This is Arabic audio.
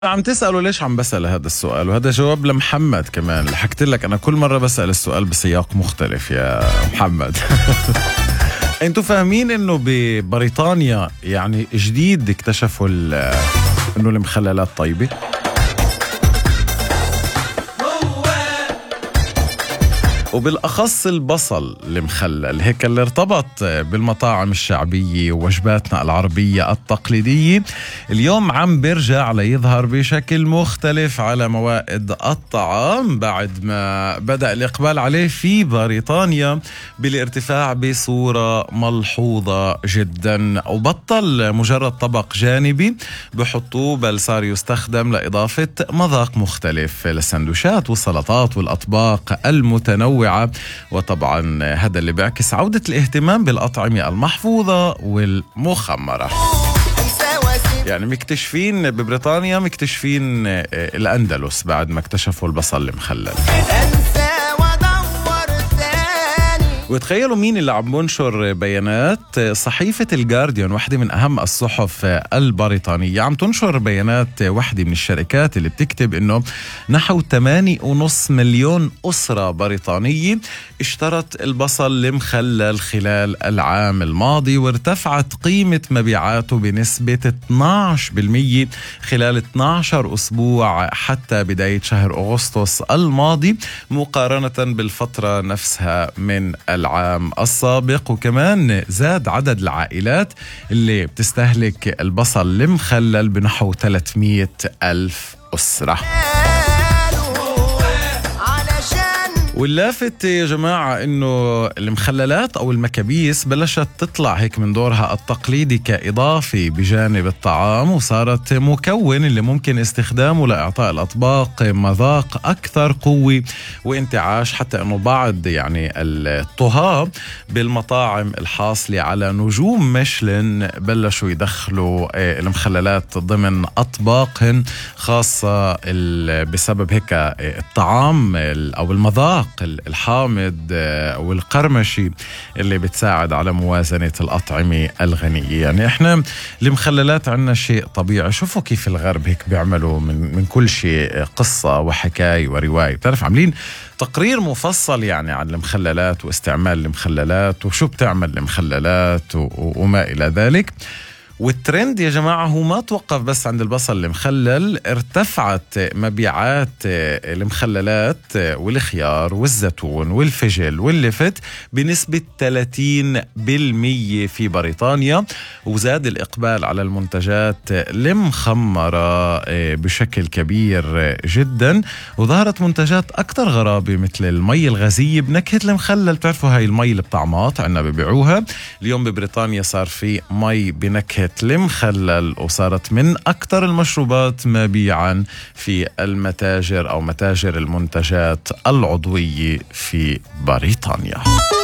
عم تسألوا ليش عم بسأل هذا السؤال، وهذا جواب لمحمد كمان. حكيت لك أنا كل مرة بسأل السؤال بسياق مختلف يا محمد. أنتوا فاهمين إنه ببريطانيا يعني جديد اكتشفوا إنه المخللات طيبة؟ وبالأخص البصل المخلل، هيك اللي ارتبط بالمطاعم الشعبية ووجباتنا العربية التقليدية اليوم عم بيرجع ليظهر بشكل مختلف على موائد الطعام بعد ما بدأ الإقبال عليه في بريطانيا بالارتفاع بصورة ملحوظة جدا، وبطل مجرد طبق جانبي بحطوه، بل صار يستخدم لإضافة مذاق مختلف للسندويشات والسلطات والأطباق المتنوعة. وطبعا هذا اللي بيعكس عودة الاهتمام بالأطعمة المحفوظة والمخمرة. يعني مكتشفين ببريطانيا، مكتشفين الأندلس بعد ما اكتشفوا البصل المخلل. وتخيلوا مين اللي عم بنشر بيانات؟ صحيفة الجارديان، واحدة من أهم الصحف البريطانية، عم تنشر بيانات واحدة من الشركات اللي بتكتب إنه نحو 8.5 مليون أسرة بريطانية اشترت البصل المخلل خلال العام الماضي، وارتفعت قيمة مبيعاته بنسبة 12% خلال 12 أسبوع حتى بداية شهر أغسطس الماضي مقارنة بالفترة نفسها من العام السابق. وكمان زاد عدد العائلات اللي بتستهلك البصل المخلل بنحو 300 ألف أسرة. واللافت يا جماعة إنه المخللات أو المكابيس بلشت تطلع هيك من دورها التقليدي كإضافة بجانب الطعام، وصارت مكون اللي ممكن استخدامه لإعطاء الأطباق مذاق أكثر قوة وانتعاش، حتى إنه بعض يعني الطهاة بالمطاعم الحاصلة على نجوم ميشلان بلشوا يدخلوا المخللات ضمن أطباقهم، خاصة بسبب هيك الطعام أو المذاق الحامض والقرمشي اللي بتساعد على موازنة الأطعمة الغنية. يعني احنا المخللات عنا شيء طبيعي. شوفوا كيف الغرب هيك بيعملوا من كل شيء قصة وحكاية ورواية. بتعرف عاملين تقرير مفصل يعني عن المخللات واستعمال المخللات وشو بتعمل المخللات وما إلى ذلك. والترند يا جماعة هو ما توقف بس عند البصل المخلل، ارتفعت مبيعات المخللات والخيار والزيتون والفجل واللفت بنسبة 30% في بريطانيا، وزاد الإقبال على المنتجات المخمرة بشكل كبير جدا، وظهرت منتجات أكتر غرابة مثل المي الغازية بنكهة المخلل. بتعرفوا هاي المي اللي بطعمات عنا ببيعوها اليوم ببريطانيا، صار في مي بنكهة المخلل، وصارت من أكثر المشروبات مبيعا في المتاجر أو متاجر المنتجات العضوية في بريطانيا.